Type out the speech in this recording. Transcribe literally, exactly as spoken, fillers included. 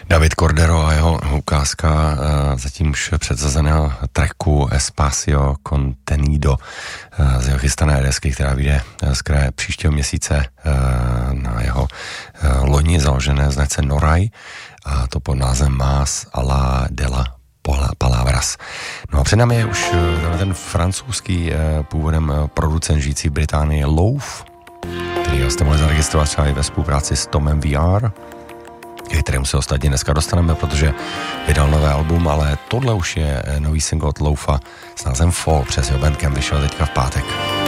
David Cordero a jeho ukázka uh, zatím už předsazeného tracku Espacio Contenido uh, z jeho chystané desky, která vyjde z kraje příštího měsíce uh, na jeho uh, loni založené značce Noray, a to pod názvem Más a la de la Palabras. No a před námi je už uh, ten francouzský uh, původem uh, producent žijící v Británii Loaf, který jste mohli zaregistrovat třeba i ve spolupráci s Tomem V R, kterému se ostatně dneska dostaneme, protože vydal nové album, ale tohle už je nový single od Loafa s názvem Fall, přes jeho Bandcamp vyšel teďka v pátek.